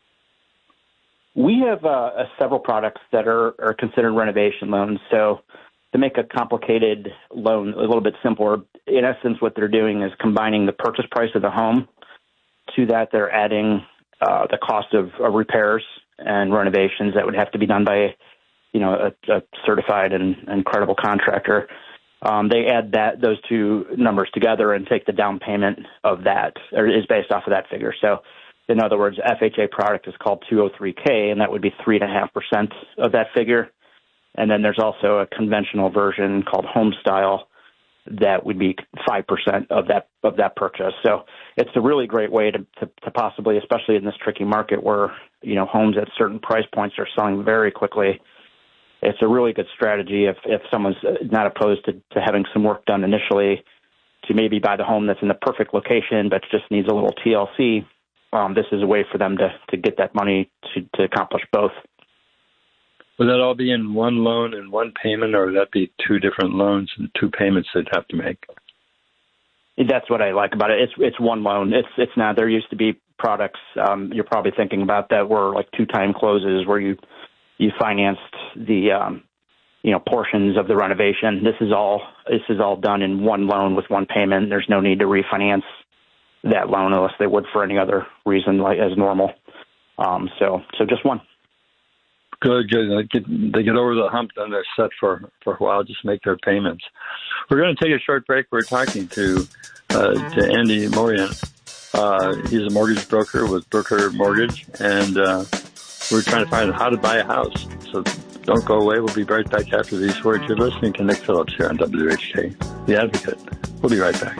We have uh, several products that are, are considered renovation loans. So to make a complicated loan a little bit simpler, in essence, what they're doing is combining the purchase price of the home. To that, they're adding uh, the cost of, of repairs and renovations that would have to be done by, you know, a, a certified and, and credible contractor. Um, they add that those two numbers together and take the down payment of that, or is based off of that figure. So, in other words, F H A product is called two oh three K, and that would be three and a half percent of that figure. And then there's also a conventional version called Home Style that would be five percent of that of that purchase. So it's a really great way to, to, to possibly, especially in this tricky market where, you know, homes at certain price points are selling very quickly. It's a really good strategy if, if someone's not opposed to, to having some work done initially to maybe buy the home that's in the perfect location but just needs a little T L C. Um, this is a way for them to, to get that money to, to accomplish both. Would that all be in one loan and one payment, or would that be two different loans and two payments they'd have to make? That's what I like about it. It's it's one loan. It's it's not. There used to be products um, you're probably thinking about that were like two-time closes where you you financed the um, you know portions of the renovation. This is all this is all done in one loan with one payment. There's no need to refinance that loan unless they would for any other reason, like as normal. Um, so so just one. Good, good. They get, they get over the hump, then they're set for, for a while, just make their payments. We're going to take a short break. We're talking to uh, to Andy Morian. Uh, he's a mortgage broker with Brooker Mortgage, and uh, we're trying to find out how to buy a house. So don't go away. We'll be right back after these words. You're listening to Nick Phillips here on W H K, The Advocate. We'll be right back.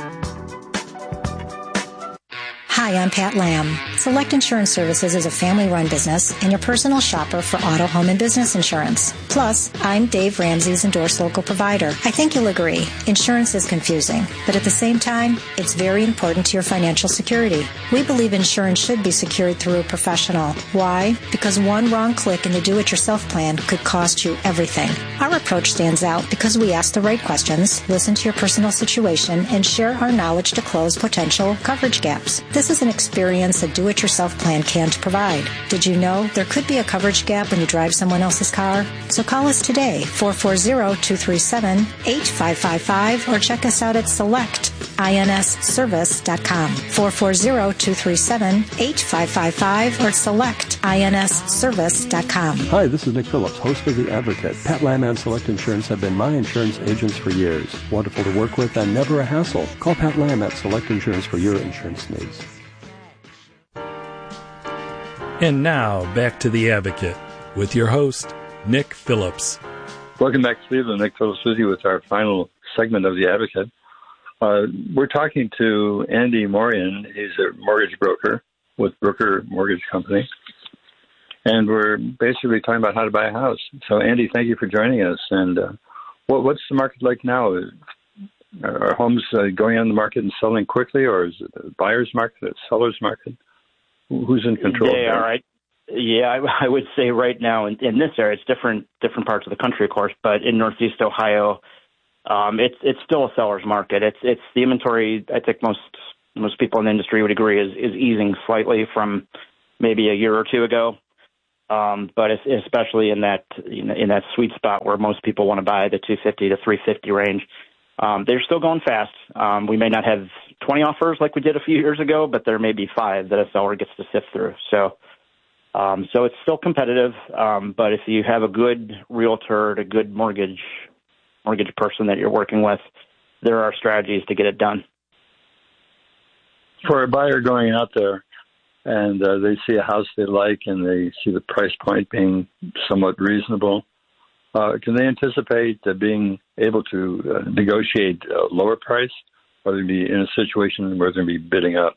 Hi, I'm Pat Lamb. Select Insurance Services is a family-run business and your personal shopper for auto, home, and business insurance. Plus, I'm Dave Ramsey's endorsed local provider. I think you'll agree, insurance is confusing, but at the same time, it's very important to your financial security. We believe insurance should be secured through a professional. Why? Because one wrong click in the do-it-yourself plan could cost you everything. Our approach stands out because we ask the right questions, listen to your personal situation, and share our knowledge to close potential coverage gaps. This is an experience a do-it-yourself plan can't provide. Did you know there could be a coverage gap when you drive someone else's car? So call us today, four four zero, two three seven, eight five five five, or check us out at select ins service dot com, four four zero, two three seven, eight five five five, or select ins service dot com. Hi, this is Nick Phillips, host of The Advocate. Pat Lamb and Select Insurance have been my insurance agents for years. Wonderful to work with and never a hassle. Call Pat Lamb at Select Insurance for your insurance needs. And now, back to The Advocate with your host, Nick Phillips. Welcome back, Cleveland. Nick Phillips with you with our final segment of The Advocate. Uh, we're talking to Andy Morian. He's a mortgage broker with Brooker Mortgage Company. And we're basically talking about how to buy a house. So, Andy, thank you for joining us. And uh, what, what's the market like now? Are homes uh, going on the market and selling quickly, or is it a buyer's market, a seller's market? Who's in control? They are, right. Yeah, I, I would say right now in, in this area, it's different different parts of the country, of course, but in Northeast Ohio, um, it's it's still a seller's market. It's it's the inventory. I think most most people in the industry would agree is is easing slightly from maybe a year or two ago. Um, but it's, especially in that you know, in that sweet spot where most people want to buy the two fifty to three fifty range, um, they're still going fast. Um, we may not have twenty offers like we did a few years ago, but there may be five that a seller gets to sift through. So, um, so it's still competitive. Um, but if you have a good realtor, a good mortgage mortgage person that you're working with, there are strategies to get it done. For a buyer going out there, and uh, they see a house they like and they see the price point being somewhat reasonable, uh, can they anticipate uh, being able to uh, negotiate a lower price, or they be in a situation where they're going to be bidding up?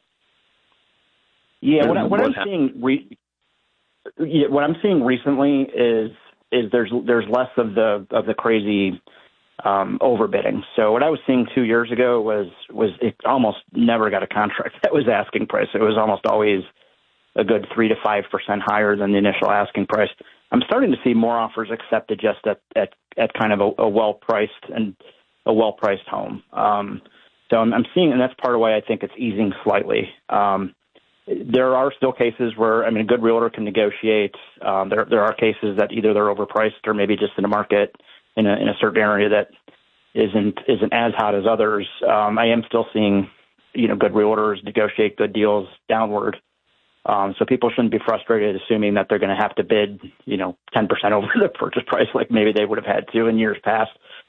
Yeah, what, I, what, what I'm happens? seeing re- yeah, what I'm seeing recently is is there's there's less of the of the crazy um, overbidding. So what I was seeing two years ago was was it almost never got a contract that was asking price. It was almost always a good three to five percent higher than the initial asking price. I'm starting to see more offers accepted just at at, at kind of a, a well priced and a well priced home. Um, so I'm, I'm seeing, and that's part of why I think it's easing slightly. Um, there are still cases where I mean a good realtor can negotiate. Um, there there are cases that either they're overpriced or maybe just in a market in a in a certain area that isn't isn't as hot as others. Um, I am still seeing, you know, good realtors negotiate good deals downward. Um, so people shouldn't be frustrated assuming that they're going to have to bid, you know, ten percent over the purchase price like maybe they would have had to in years past.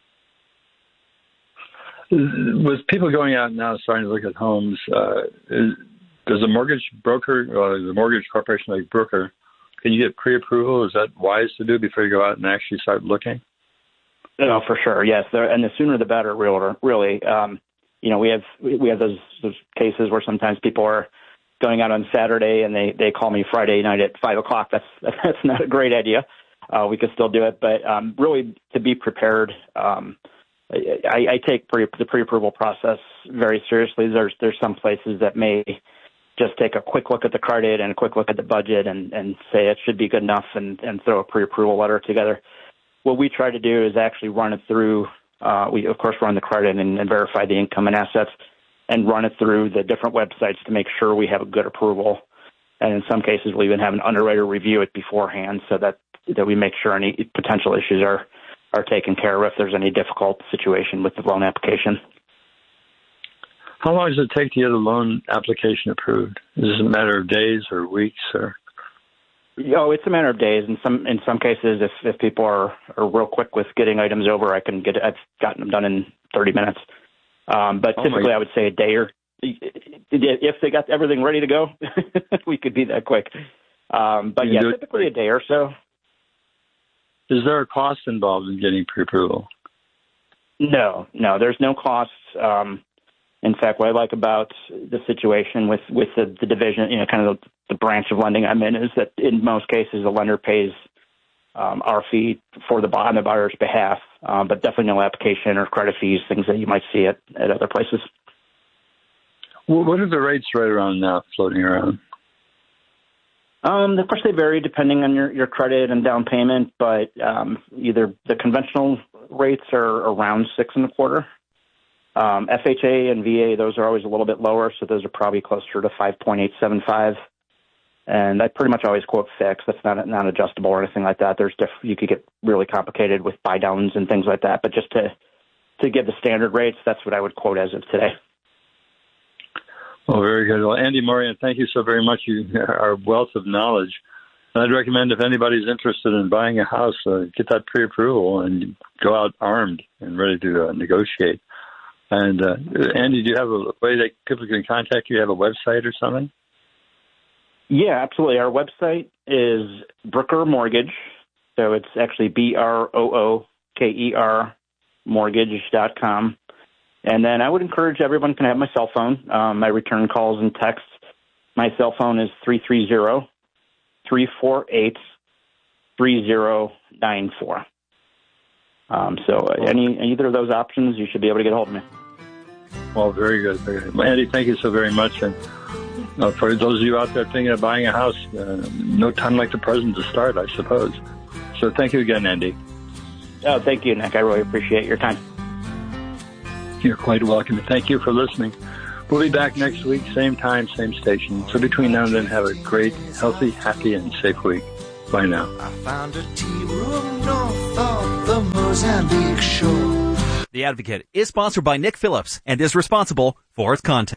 With people going out now starting to look at homes, uh, is, does a mortgage broker or the mortgage corporation like Brooker, can you get pre-approval? Is that wise to do before you go out and actually start looking? No, for sure. Yes, there, and the sooner the better. Realtor, really. Um, you know, we have we have those those cases where sometimes people are going out on Saturday and they, they call me Friday night at five o'clock. That's that's not a great idea. Uh, we could still do it, but um, really to be prepared. Um, I, I take pre, the pre-approval process very seriously. There's there's some places that may just take a quick look at the credit and a quick look at the budget and, and say it should be good enough and, and throw a pre-approval letter together. What we try to do is actually run it through. Uh, we of course run the credit and, and verify the income and assets, and run it through the different websites to make sure we have a good approval. And in some cases, we'll even have an underwriter review it beforehand so that, that we make sure any potential issues are, are taken care of if there's any difficult situation with the loan application. How long does it take to get a loan application approved? Is it a matter of days or weeks? Or? Oh, it's a matter of days. In some in some cases, if, if people are, are real quick with getting items over, I can get I've gotten them done in thirty minutes. Um, but typically, oh I would say a day or if they got everything ready to go, we could be that quick. Um, but yeah, typically a day or so. Is there a cost involved in getting pre-approval? No, no, there's no costs. Um, in fact, what I like about the situation with, with the, the division, you know, kind of the, the branch of lending I'm in, is that in most cases the lender pays um, our fee for the on the buyer's behalf, uh, but definitely no application or credit fees, things that you might see at, at other places. Well, what are the rates right around now floating around? Um, of course, they vary depending on your, your credit and down payment, but um, either the conventional rates are around six and a quarter. Um, F H A and V A, those are always a little bit lower, so those are probably closer to five point eight seven five. And I pretty much always quote fixed. That's not not adjustable or anything like that. There's diff- you could get really complicated with buy downs and things like that, but just to to give the standard rates, that's what I would quote as of today. Well, very good. Well, Andy Morian, thank you so very much. You are a wealth of knowledge. And I'd recommend if anybody's interested in buying a house, uh, get that pre-approval and go out armed and ready to uh, negotiate. And, uh, Andy, do you have a way that people can contact you? You have a website or something? Yeah, absolutely. Our website is Brooker Mortgage. So it's actually B R O O K E R mortgage dot com. And then I would encourage everyone can have my cell phone. Um, my return calls and texts. My cell phone is three three zero, three four eight, three zero nine four. Um, so any either of those options, you should be able to get a hold of me. Well, very good. Very good. Andy, thank you so very much. And uh, for those of you out there thinking of buying a house, uh, no time like the present to start, I suppose. So thank you again, Andy. Oh, thank you, Nick. I really appreciate your time. You're quite welcome. Thank you for listening. We'll be back next week, same time, same station. So between now and then, have a great, healthy, happy, and safe week. Bye now. I found a tea room north of the Mozambique shore. The Advocate is sponsored by Nick Phillips and is responsible for its content.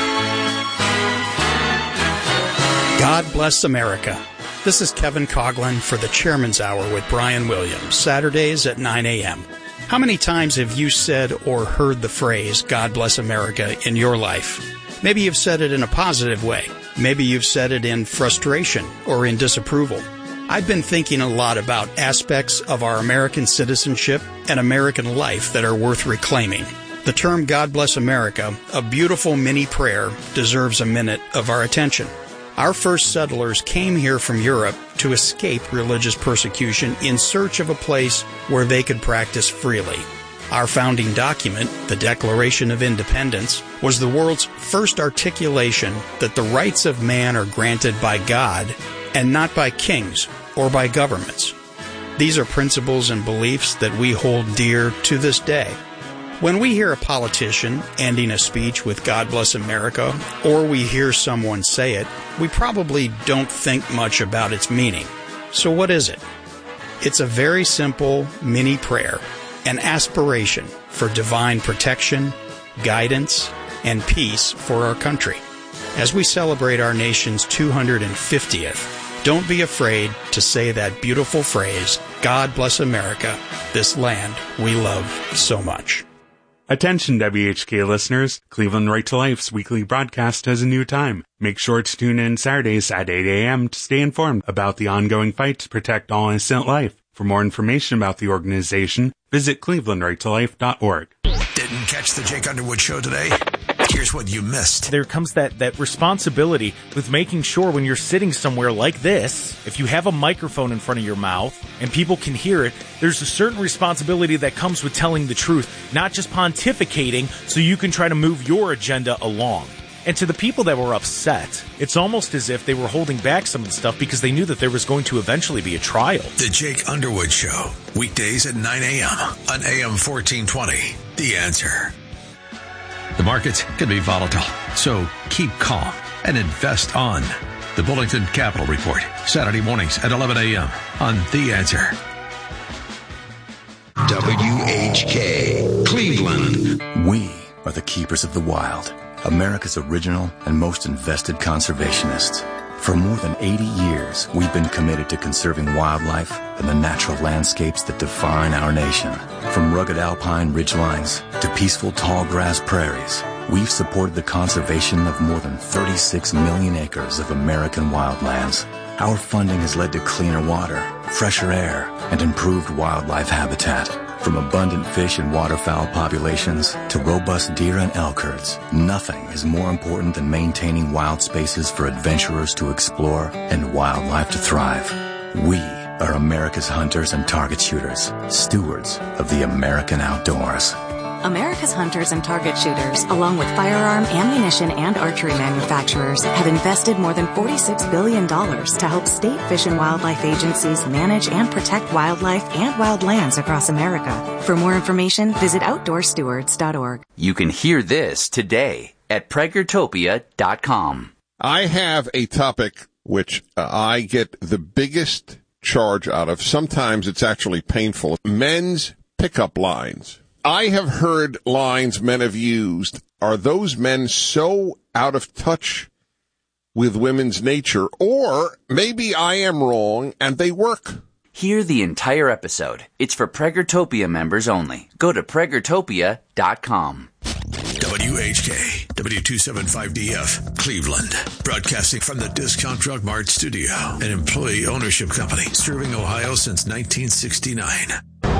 God bless America. This is Kevin Coughlin for the Chairman's Hour with Brian Williams, Saturdays at nine a.m. How many times have you said or heard the phrase, God bless America, in your life? Maybe you've said it in a positive way. Maybe you've said it in frustration or in disapproval. I've been thinking a lot about aspects of our American citizenship and American life that are worth reclaiming. The term God bless America, a beautiful mini prayer, deserves a minute of our attention. Our first settlers came here from Europe to escape religious persecution in search of a place where they could practice freely. Our founding document, the Declaration of Independence, was the world's first articulation that the rights of man are granted by God and not by kings or by governments. These are principles and beliefs that we hold dear to this day. When we hear a politician ending a speech with God bless America, or we hear someone say it, we probably don't think much about its meaning. So what is it? It's a very simple mini prayer, an aspiration for divine protection, guidance, and peace for our country. As we celebrate our nation's two hundred fiftieth, don't be afraid to say that beautiful phrase, God bless America, this land we love so much. Attention W H K listeners, Cleveland Right to Life's weekly broadcast has a new time. Make sure to tune in Saturdays at eight a.m. to stay informed about the ongoing fight to protect all innocent life. For more information about the organization, visit cleveland right to life dot org. Didn't catch the Jake Underwood show today? Here's what you missed. There comes that, that responsibility with making sure when you're sitting somewhere like this, if you have a microphone in front of your mouth and people can hear it, there's a certain responsibility that comes with telling the truth, not just pontificating so you can try to move your agenda along. And to the people that were upset, it's almost as if they were holding back some of the stuff because they knew that there was going to eventually be a trial. The Jake Underwood Show, weekdays at nine a.m. on A M fourteen twenty. The Answer. The markets can be volatile, so keep calm and invest on the Bullington Capital Report, Saturday mornings at eleven a.m. on The Answer. W H K, Cleveland. We are the keepers of the wild, America's original and most invested conservationists. For more than eighty years, we've been committed to conserving wildlife and the natural landscapes that define our nation. From rugged alpine ridgelines to peaceful tall grass prairies, we've supported the conservation of more than thirty-six million acres of American wildlands. Our funding has led to cleaner water, fresher air, and improved wildlife habitat. From abundant fish and waterfowl populations to robust deer and elk herds, nothing is more important than maintaining wild spaces for adventurers to explore and wildlife to thrive. We are America's hunters and target shooters, stewards of the American outdoors. America's hunters and target shooters, along with firearm, ammunition, and archery manufacturers, have invested more than forty-six billion dollars to help state fish and wildlife agencies manage and protect wildlife and wildlands across America. For more information, visit outdoor stewards dot org. You can hear this today at Pregertopia dot com. I have a topic which uh, I get the biggest charge out of. Sometimes it's actually painful. Men's pickup lines. I have heard lines men have used. Are those men so out of touch with women's nature? Or maybe I am wrong and they work. Hear the entire episode. It's for Pregertopia members only. Go to Pregertopia dot com. W H K, W two seventy-five D F, Cleveland. Broadcasting from the Discount Drug Mart studio, an employee ownership company serving Ohio since nineteen sixty-nine.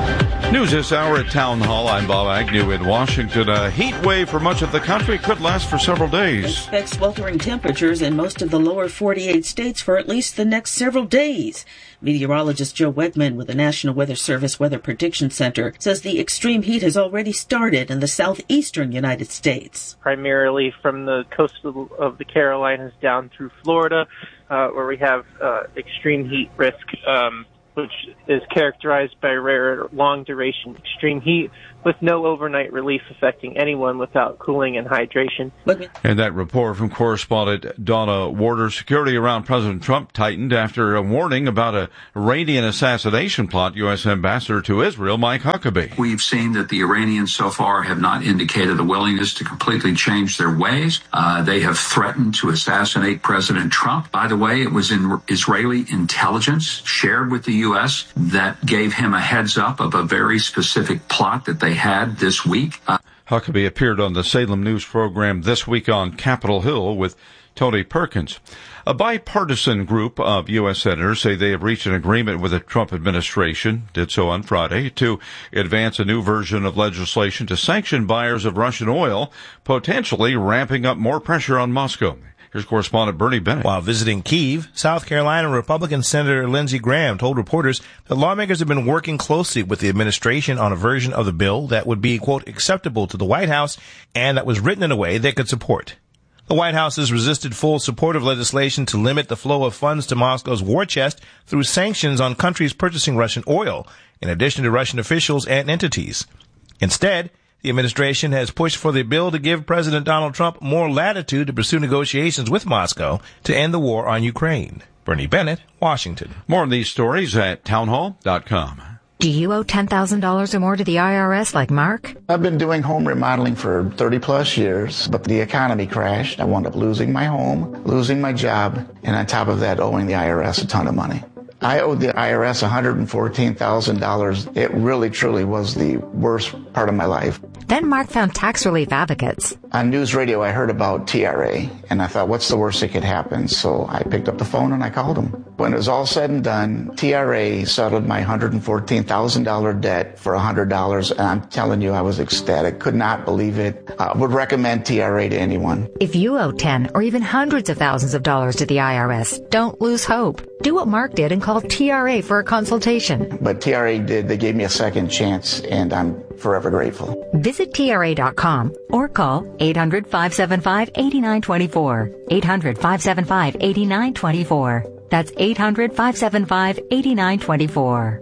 News this hour at Town Hall. I'm Bob Agnew in Washington. A heat wave for much of the country could last for several days. Expect sweltering temperatures in most of the lower forty-eight states for at least the next several days. Meteorologist Joe Wegman with the National Weather Service Weather Prediction Center says the extreme heat has already started in the southeastern United States. Primarily from the coast of the Carolinas down through Florida, uh, where we have uh, extreme heat risk, um, which is characterized by rare long-duration extreme heat with no overnight relief affecting anyone without cooling and hydration. And that report from correspondent Donna Warder. Security around President Trump tightened after a warning about a Iranian assassination plot. U S Ambassador to Israel, Mike Huckabee. We've seen that the Iranians so far have not indicated a willingness to completely change their ways. Uh, they have threatened to assassinate President Trump. By the way, it was in Israeli intelligence shared with the U S that gave him a heads up of a very specific plot that they had this week. Uh, Huckabee appeared on the Salem News program This Week on Capitol Hill with Tony Perkins. A bipartisan group of U S senators say they have reached an agreement with the Trump administration, did so on Friday, to advance a new version of legislation to sanction buyers of Russian oil, potentially ramping up more pressure on Moscow. Here's correspondent Bernie Bennett. While visiting Kyiv, South Carolina, Republican Senator Lindsey Graham told reporters that lawmakers have been working closely with the administration on a version of the bill that would be, quote, acceptable to the White House and that was written in a way they could support. The White House has resisted full support of legislation to limit the flow of funds to Moscow's war chest through sanctions on countries purchasing Russian oil, in addition to Russian officials and entities. Instead, the administration has pushed for the bill to give President Donald Trump more latitude to pursue negotiations with Moscow to end the war on Ukraine. Bernie Bennett, Washington. More on these stories at townhall dot com. Do you owe ten thousand dollars or more to the I R S like Mark? I've been doing home remodeling for thirty plus years, but the economy crashed. I wound up losing my home, losing my job, and on top of that, owing the I R S a ton of money. I owed the I R S one hundred fourteen thousand dollars. It really, truly was the worst part of my life. Then Mark found Tax Relief Advocates. On news radio, I heard about T R A, and I thought, what's the worst that could happen? So I picked up the phone and I called them. When it was all said and done, T R A settled my one hundred fourteen thousand dollars debt for one hundred dollars, and I'm telling you, I was ecstatic. Could not believe it. I would recommend T R A to anyone. If you owe ten or even hundreds of thousands of dollars to the I R S, don't lose hope. Do what Mark did and call T R A for a consultation. But T R A did. They gave me a second chance, and I'm forever grateful. Visit T R A dot com or call eight hundred, five seven five, eight nine two four. eight hundred, five seven five, eight nine two four. That's eight hundred, five seven five, eight nine two four.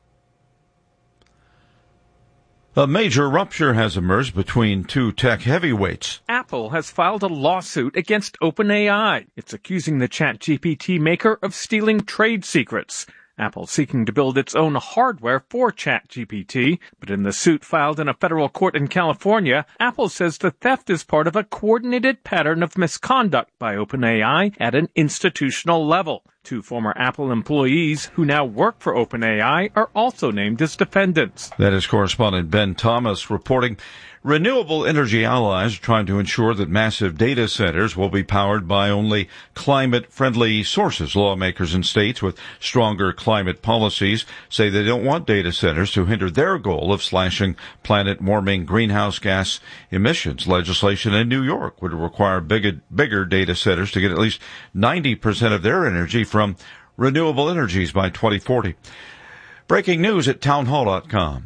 A major rupture has emerged between two tech heavyweights. Apple has filed a lawsuit against OpenAI. It's accusing the ChatGPT maker of stealing trade secrets. Apple seeking to build its own hardware for ChatGPT, but in the suit filed in a federal court in California, Apple says the theft is part of a coordinated pattern of misconduct by OpenAI at an institutional level. Two former Apple employees who now work for OpenAI are also named as defendants. That is correspondent Ben Thomas reporting. Renewable energy allies are trying to ensure that massive data centers will be powered by only climate-friendly sources. Lawmakers in states with stronger climate policies say they don't want data centers to hinder their goal of slashing planet-warming greenhouse gas emissions. Legislation in New York would require bigger, bigger data centers to get at least ninety percent of their energy from renewable energies by twenty forty. Breaking news at townhall dot com.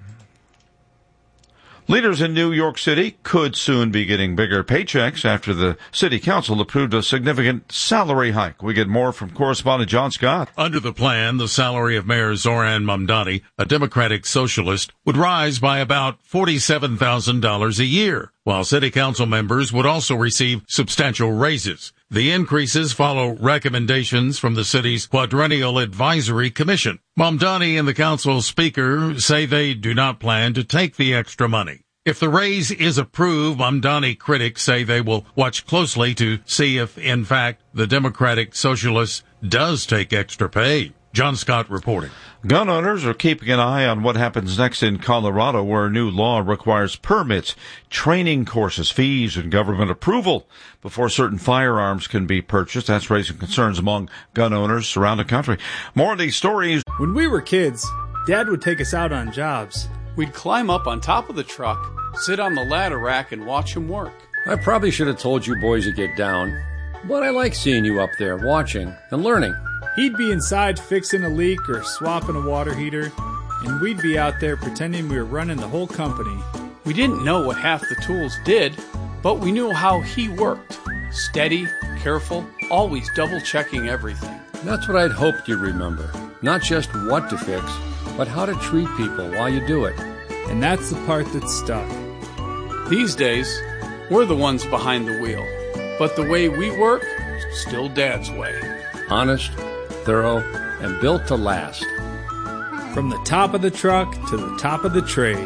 Leaders in New York City could soon be getting bigger paychecks after the city council approved a significant salary hike. We get more from correspondent John Scott. Under the plan, the salary of Mayor Zoran Mamdani, a Democratic socialist, would rise by about forty-seven thousand dollars a year, while city council members would also receive substantial raises. The increases follow recommendations from the city's Quadrennial Advisory Commission. Mamdani and the council speaker say they do not plan to take the extra money. If the raise is approved, Mamdani critics say they will watch closely to see if, in fact, the Democratic Socialist does take extra pay. John Scott reporting. Gun owners are keeping an eye on what happens next in Colorado, where a new law requires permits, training courses, fees, and government approval before certain firearms can be purchased. That's raising concerns among gun owners around the country. More of these stories. When we were kids, Dad would take us out on jobs. We'd climb up on top of the truck, sit on the ladder rack, and watch him work. I probably should have told you boys to get down, but I like seeing you up there watching and learning. He'd be inside fixing a leak or swapping a water heater, and we'd be out there pretending we were running the whole company. We didn't know what half the tools did, but we knew how he worked. Steady, careful, always double-checking everything. That's what I'd hoped you'd remember. Not just what to fix, but how to treat people while you do it. And that's the part that stuck. These days, we're the ones behind the wheel. But the way we work, still Dad's way. Honest, thorough, and built to last. From the top of the truck to the top of the trade.